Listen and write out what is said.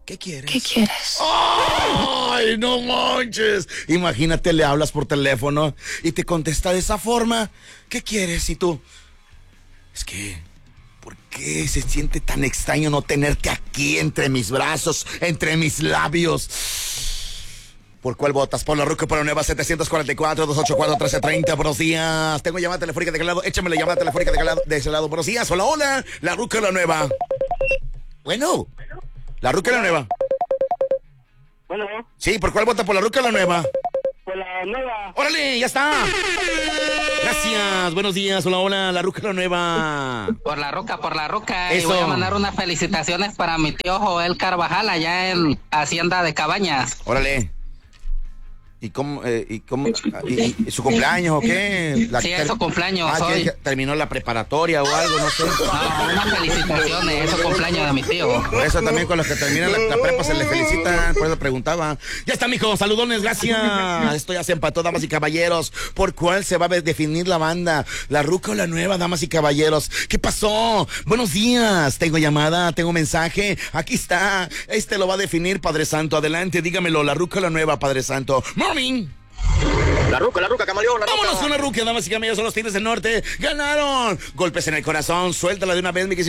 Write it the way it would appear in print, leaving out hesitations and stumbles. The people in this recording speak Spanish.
¿Qué quieres? ¿Qué quieres? ¡Ay, no manches! Imagínate, le hablas por teléfono y te contesta de esa forma. ¿Qué quieres? Y tú, es que, ¿por qué se siente tan extraño no tenerte aquí entre mis brazos, entre mis labios? ¿Por cuál votas? ¿Por la Ruca o por la Nueva? 744-284-1330. Buenos días. Tengo llamada telefónica de aquel lado. Échame la llamada telefónica de ese lado. Buenos días. Hola, hola. La Ruca o la Nueva. Bueno. La Ruca o la Nueva. Bueno, Sí, ¿por cuál vota? ¿Por la Ruca o la Nueva? por la Nueva. ¡Órale! ¡Ya está! Gracias. Buenos días. Hola, hola. La Ruca o la Nueva. Por la Ruca. Eso. Y voy a mandar unas felicitaciones para mi tío Joel Carvajal allá en Hacienda de Cabañas. Órale. ¿Y su cumpleaños o qué? Sí, es su cumpleaños hoy. que terminó la preparatoria o algo, no sé. No, unas felicitaciones, es su cumpleaños de mi tío. Por eso también con los que terminan la prepa se les felicitan, por eso preguntaba. Ya está, mijo, saludones, gracias. Esto ya se empató, damas y caballeros. ¿Por cuál se va a definir la banda? ¿La Ruca o la Nueva, damas y caballeros? ¿Qué pasó? Buenos días, tengo llamada, tengo mensaje. Aquí está, lo va a definir, Padre Santo. Adelante, dígamelo, ¿la Ruca o la Nueva, Padre Santo? Morning. La Ruca, camaleón, la Ruca. Vámonos con la Ruca, damas y caballeros, son los Tigres del Norte. ¡Ganaron! Golpes en el corazón, suéltala de una vez, mi